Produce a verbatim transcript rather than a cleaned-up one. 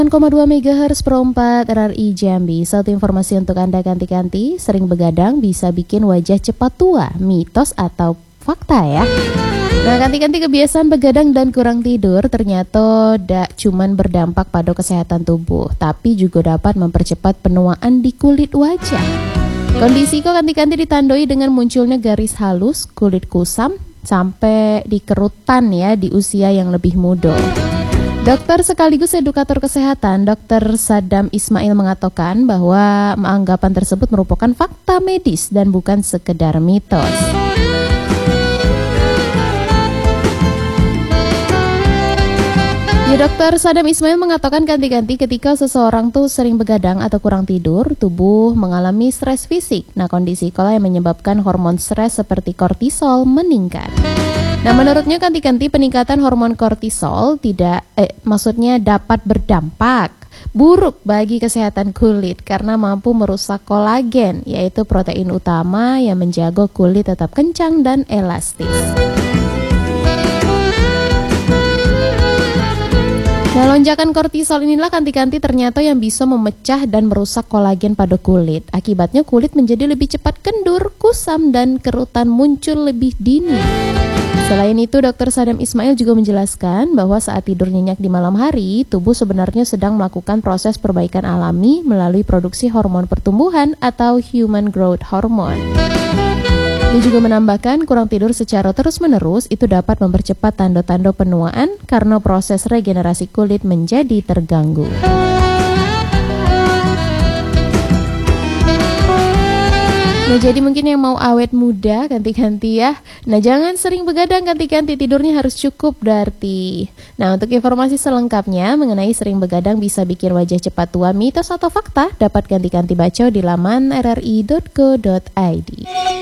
sembilan koma dua megahertz per empat R R I Jambi. Satu informasi untuk Anda ganti-ganti, sering begadang bisa bikin wajah cepat tua, mitos atau fakta ya. Nah, ganti-ganti kebiasaan begadang dan kurang tidur ternyata tidak cuman berdampak pada kesehatan tubuh, tapi juga dapat mempercepat penuaan di kulit wajah. Kondisi kok ganti-ganti ditandai dengan munculnya garis halus, kulit kusam, sampai di kerutan ya di usia yang lebih muda. Dokter sekaligus edukator kesehatan, Dokter Sadam Ismail mengatakan bahwa anggapan tersebut merupakan fakta medis dan bukan sekedar mitos. Ya, Dokter Sadam Ismail mengatakan ganti-ganti ketika seseorang tuh sering begadang atau kurang tidur, tubuh mengalami stres fisik. Nah, kondisi itulah yang menyebabkan hormon stres seperti kortisol meningkat. Nah, menurutnya ganti-ganti peningkatan hormon kortisol tidak, eh, maksudnya dapat berdampak buruk bagi kesehatan kulit karena mampu merusak kolagen, yaitu protein utama yang menjaga kulit tetap kencang dan elastis. Nah, lonjakan kortisol inilah ganti-ganti ternyata yang bisa memecah dan merusak kolagen pada kulit. Akibatnya kulit menjadi lebih cepat kendur, kusam, dan kerutan muncul lebih dini. Selain itu, Dokter Sadam Ismail juga menjelaskan bahwa saat tidur nyenyak di malam hari, tubuh sebenarnya sedang melakukan proses perbaikan alami melalui produksi hormon pertumbuhan atau human growth hormone. Dia juga menambahkan kurang tidur secara terus-menerus itu dapat mempercepat tanda-tanda penuaan karena proses regenerasi kulit menjadi terganggu. Nah, jadi mungkin yang mau awet muda ganti-ganti ya. Nah, jangan sering begadang, ganti-ganti tidurnya harus cukup berarti. Nah, untuk informasi selengkapnya mengenai sering begadang bisa bikin wajah cepat tua, mitos atau fakta, dapat ganti-ganti baca di laman r r i dot co dot i d.